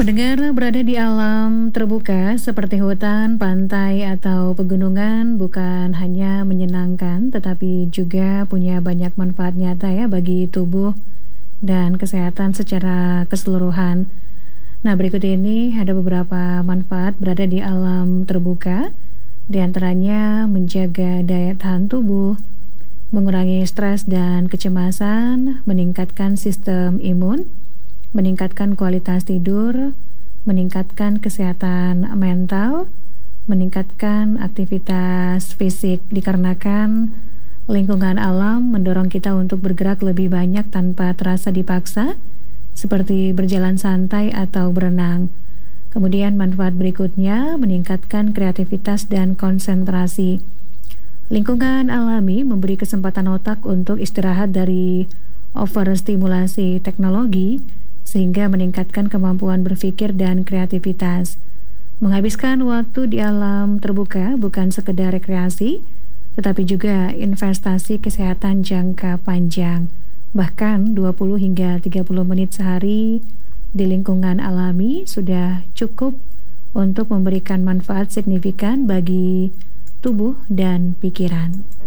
Pendengar, berada di alam terbuka seperti hutan, pantai, atau pegunungan bukan hanya menyenangkan, tetapi juga punya banyak manfaat nyata ya bagi tubuh dan kesehatan secara keseluruhan. Nah, berikut ini ada beberapa manfaat berada di alam terbuka, di antaranya menjaga daya tahan tubuh, mengurangi stres dan kecemasan, meningkatkan sistem imun, meningkatkan kualitas tidur, meningkatkan kesehatan mental, meningkatkan aktivitas fisik dikarenakan lingkungan alam mendorong kita untuk bergerak lebih banyak tanpa terasa dipaksa, seperti berjalan santai atau berenang. Kemudian manfaat berikutnya meningkatkan kreativitas dan konsentrasi. Lingkungan alami memberi kesempatan otak untuk istirahat dari overstimulasi teknologi, sehingga meningkatkan kemampuan berpikir dan kreativitas. Menghabiskan waktu di alam terbuka bukan sekedar rekreasi, tetapi juga investasi kesehatan jangka panjang. Bahkan 20 hingga 30 menit sehari di lingkungan alami sudah cukup untuk memberikan manfaat signifikan bagi tubuh dan pikiran.